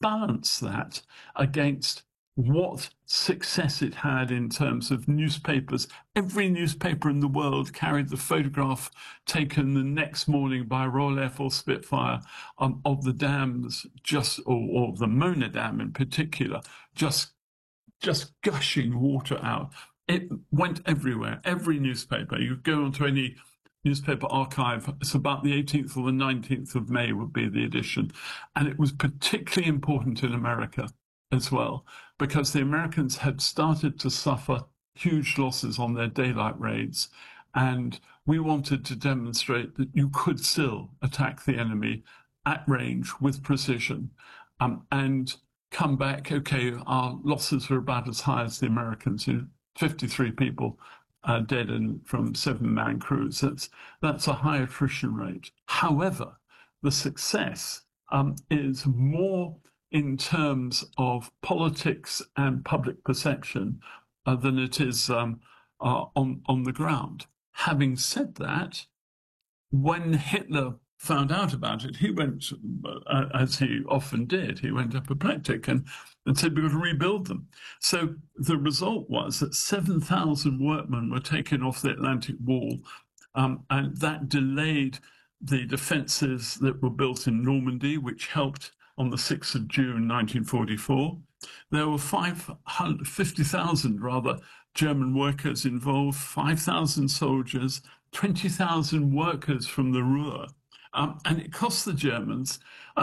balance that against what success it had in terms of newspapers. Every newspaper in the world carried the photograph taken the next morning by a Royal Air Force Spitfire of the dams, or the Mona Dam in particular, just gushing water out. It went everywhere. Every newspaper. You go onto any newspaper archive, it's about the 18th or the 19th of May would be the edition. And it was particularly important in America as well, because the Americans had started to suffer huge losses on their daylight raids. And we wanted to demonstrate that you could still attack the enemy at range with precision, and come back, okay, our losses were about as high as the Americans, 53 people dead from 7-man crews. That's a high attrition rate. However, the success is more in terms of politics and public perception than it is on the ground. Having said that, when Hitler found out about it, he went, as he often did, he went apoplectic and said, we've got to rebuild them. So the result was that 7,000 workmen were taken off the Atlantic Wall, and that delayed the defences that were built in Normandy, which helped on the 6th of June 1944. There were 50,000 German workers involved, 5,000 soldiers, 20,000 workers from the Ruhr. And it cost the Germans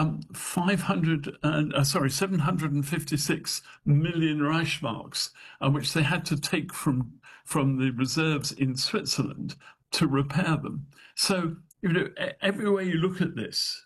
756 million Reichsmarks, which they had to take from the reserves in Switzerland to repair them. So, everywhere you look at this,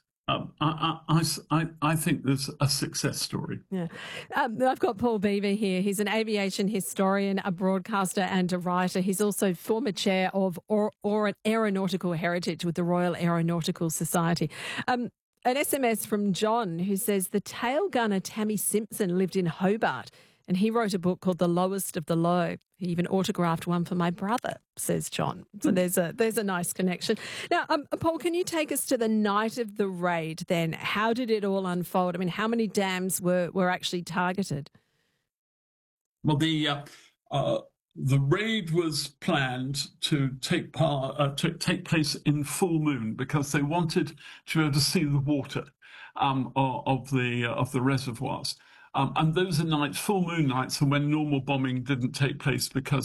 I think there's a success story. Yeah. I've got Paul Beaver here. He's an aviation historian, a broadcaster and a writer. He's also former chair of Aeronautical Heritage with the Royal Aeronautical Society. An SMS from John who says the tail gunner Tammy Simpson lived in Hobart and he wrote a book called The Lowest of the Low. He even autographed one for my brother, says John. So there's a nice connection. Now, Paul, can you take us to the night of the raid then? How did it all unfold? I mean, how many dams were actually targeted? Well, the raid was planned to take place in full moon because they wanted to be able to see the water of the reservoirs. And those are nights, full moon nights, and when normal bombing didn't take place because